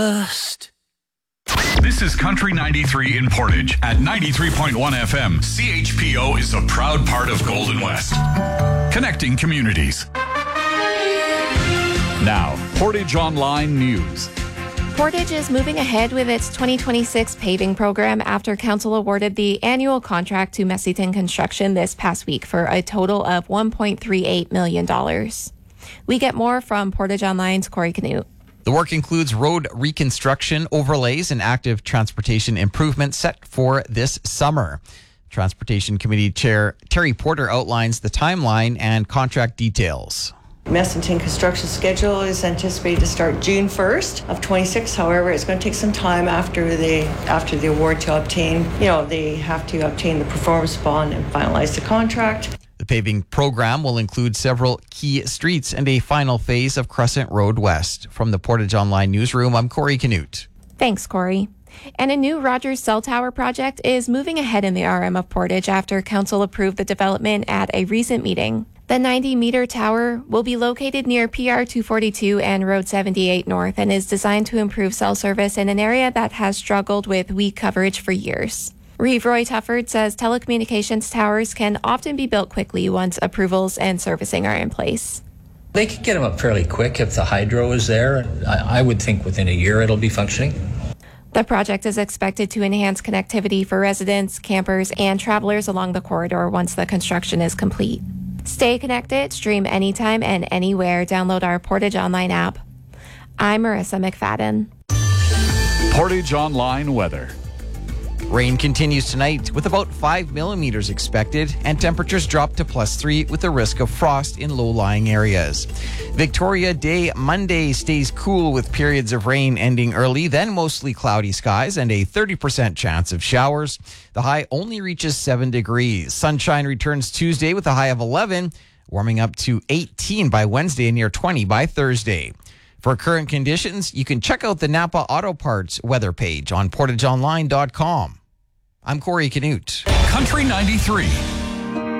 This is Country 93 in Portage at 93.1 FM. CHPO is a proud part of Golden West, connecting communities. Now, Portage Online News. Portage is moving ahead with its 2026 paving program after council awarded the annual contract to Messiton Construction this past week for a total of $1.38 million. We get more from Portage Online's Corey Canute. The work includes road reconstruction, overlays, and active transportation improvements set for this summer. Transportation Committee Chair Terry Porter outlines the timeline and contract details. Messiton construction schedule is anticipated to start June 1st of 26. However, it's going to take some time after the award to obtain, they have to obtain the performance bond and finalize the contract. The paving program will include several key streets and a final phase of Crescent Road West. From the Portage Online newsroom, I'm Corey Canute. Thanks, Corey. And a new Rogers Cell Tower project is moving ahead in the RM of Portage after council approved the development at a recent meeting. The 90-meter tower will be located near PR 242 and Road 78 North and is designed to improve cell service in an area that has struggled with weak coverage for years. Reeve Roy Tufford says telecommunications towers can often be built quickly once approvals and servicing are in place. They could get them up fairly quick if the hydro is there. I would think within a year it'll be functioning. The project is expected to enhance connectivity for residents, campers, and travelers along the corridor once the construction is complete. Stay connected, stream anytime and anywhere. Download our Portage Online app. I'm Marissa McFadden. Portage Online weather. Rain continues tonight with about 5 millimeters expected, and temperatures drop to +3 with a risk of frost in low-lying areas. Victoria Day Monday stays cool with periods of rain ending early, then mostly cloudy skies and a 30% chance of showers. The high only reaches 7 degrees. Sunshine returns Tuesday with a high of 11, warming up to 18 by Wednesday and near 20 by Thursday. For current conditions, you can check out the Napa Auto Parts weather page on portageonline.com. I'm Corey Canute. Country 93.